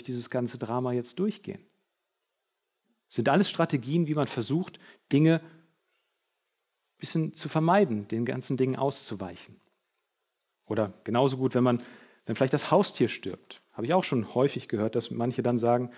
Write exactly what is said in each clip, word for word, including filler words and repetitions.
dieses ganze Drama jetzt durchgehen. Das sind alles Strategien, wie man versucht, Dinge ein bisschen zu vermeiden, den ganzen Dingen auszuweichen. Oder genauso gut, wenn man, wenn vielleicht das Haustier stirbt. Habe ich auch schon häufig gehört, dass manche dann sagen,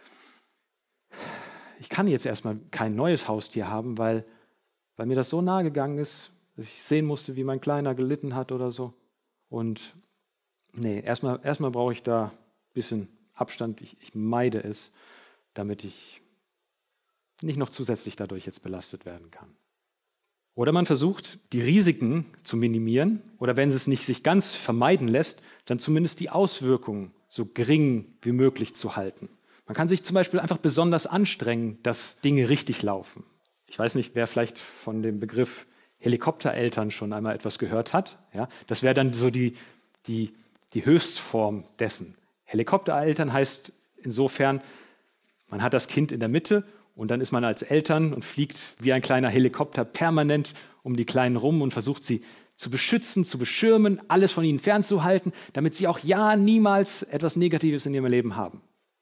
ich kann jetzt erstmal kein neues Haustier haben, weil, weil mir das so nahe gegangen ist, dass ich sehen musste, wie mein Kleiner gelitten hat oder so. Und nee, erstmal, erstmal brauche ich da ein bisschen Abstand. Ich, ich meide es, damit ich nicht noch zusätzlich dadurch jetzt belastet werden kann. Oder man versucht, die Risiken zu minimieren oder wenn es nicht sich ganz vermeiden lässt, dann zumindest die Auswirkungen so gering wie möglich zu halten. Man kann sich zum Beispiel einfach besonders anstrengen, dass Dinge richtig laufen. Ich weiß nicht, wer vielleicht von dem Begriff Helikoptereltern schon einmal etwas gehört hat. Ja, das wäre dann so die, die, die Höchstform dessen. Helikoptereltern heißt insofern, man hat das Kind in der Mitte und dann ist man als Eltern und fliegt wie ein kleiner Helikopter permanent um die Kleinen rum und versucht sie zu beschützen, zu beschirmen, alles von ihnen fernzuhalten, damit sie auch ja niemals etwas Negatives in ihrem Leben haben.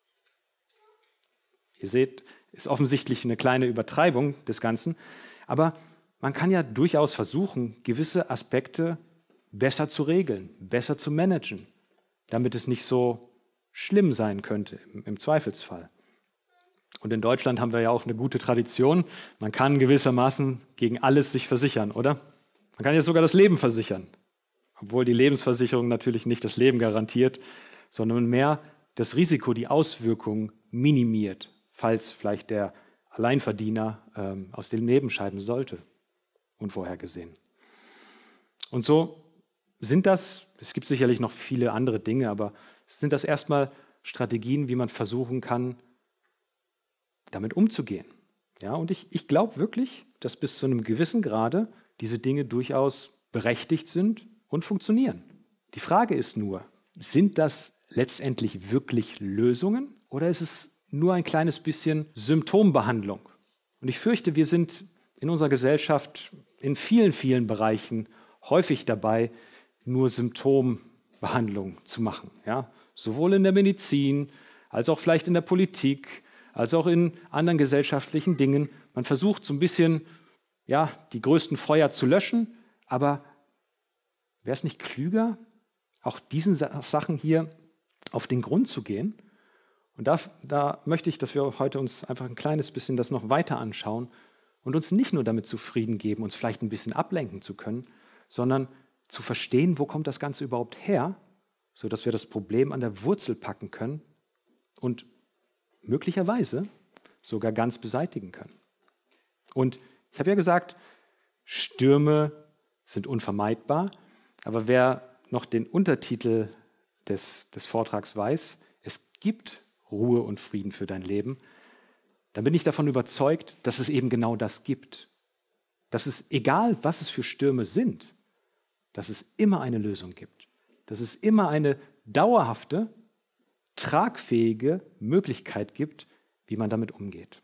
Ihr seht, ist offensichtlich eine kleine Übertreibung des Ganzen, aber man kann ja durchaus versuchen, gewisse Aspekte besser zu regeln, besser zu managen, damit es nicht so schlimm sein könnte im, im Zweifelsfall. Und in Deutschland haben wir ja auch eine gute Tradition. Man kann gewissermaßen gegen alles sich versichern, oder? Man kann jetzt sogar das Leben versichern, obwohl die Lebensversicherung natürlich nicht das Leben garantiert, sondern mehr das Risiko, die Auswirkungen minimiert, falls vielleicht der Alleinverdiener ähm, aus dem Leben scheiden sollte, unvorhergesehen. Und so sind das, es gibt sicherlich noch viele andere Dinge, aber sind das erstmal Strategien, wie man versuchen kann, damit umzugehen. Ja, und ich, ich glaube wirklich, dass bis zu einem gewissen Grade diese Dinge durchaus berechtigt sind und funktionieren. Die Frage ist nur, sind das letztendlich wirklich Lösungen oder ist es nur ein kleines bisschen Symptombehandlung? Und ich fürchte, wir sind in unserer Gesellschaft in vielen, vielen Bereichen häufig dabei, nur Symptombehandlung zu machen. Ja? Sowohl in der Medizin, als auch vielleicht in der Politik, als auch in anderen gesellschaftlichen Dingen. Man versucht so ein bisschen, ja, die größten Feuer zu löschen, aber wäre es nicht klüger, auch diesen Sachen hier auf den Grund zu gehen? Und da, da möchte ich, dass wir heute uns einfach ein kleines bisschen das noch weiter anschauen und uns nicht nur damit zufrieden geben, uns vielleicht ein bisschen ablenken zu können, sondern zu verstehen, wo kommt das Ganze überhaupt her, sodass wir das Problem an der Wurzel packen können und möglicherweise sogar ganz beseitigen können. Und ich habe ja gesagt, Stürme sind unvermeidbar, aber wer noch den Untertitel des, des Vortrags weiß, es gibt Ruhe und Frieden für dein Leben, dann bin ich davon überzeugt, dass es eben genau das gibt. Dass es, egal was es für Stürme sind, dass es immer eine Lösung gibt. Dass es immer eine dauerhafte, tragfähige Möglichkeit gibt, wie man damit umgeht.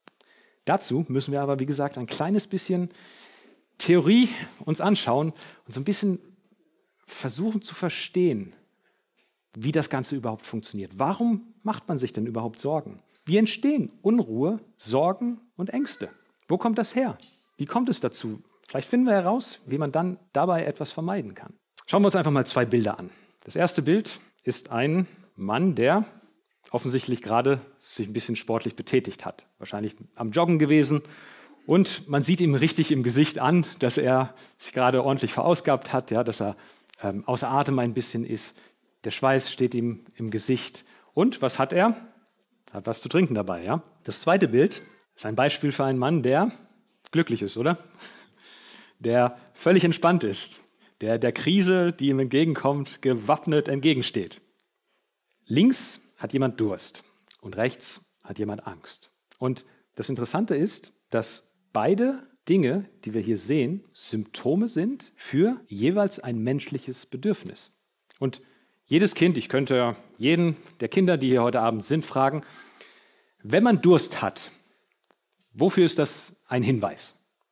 Dazu müssen wir aber, wie gesagt, ein kleines bisschen Theorie uns anschauen und so ein bisschen versuchen zu verstehen, wie das Ganze überhaupt funktioniert. Warum macht man sich denn überhaupt Sorgen? Wie entstehen Unruhe, Sorgen und Ängste? Wo kommt das her? Wie kommt es dazu? Vielleicht finden wir heraus, wie man dann dabei etwas vermeiden kann. Schauen wir uns einfach mal zwei Bilder an. Das erste Bild ist ein Mann, der offensichtlich gerade sich ein bisschen sportlich betätigt hat. Wahrscheinlich am Joggen gewesen. Und man sieht ihm richtig im Gesicht an, dass er sich gerade ordentlich verausgabt hat, ja, dass er ähm, außer Atem ein bisschen ist. Der Schweiß steht ihm im Gesicht. Und was hat er? Hat was zu trinken dabei. Ja? Das zweite Bild ist ein Beispiel für einen Mann, der glücklich ist, oder? Der völlig entspannt ist, der der Krise, die ihm entgegenkommt, gewappnet entgegensteht. Links hat jemand Durst und rechts hat jemand Angst. Und das Interessante ist, dass beide Dinge, die wir hier sehen, Symptome sind für jeweils ein menschliches Bedürfnis. Und jedes Kind, ich könnte jeden der Kinder, die hier heute Abend sind, fragen, wenn man Durst hat, wofür ist das ein Hinweis?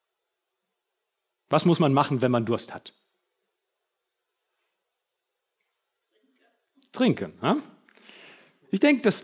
Was muss man machen, wenn man Durst hat? Trinken. Ja? Ich denke, das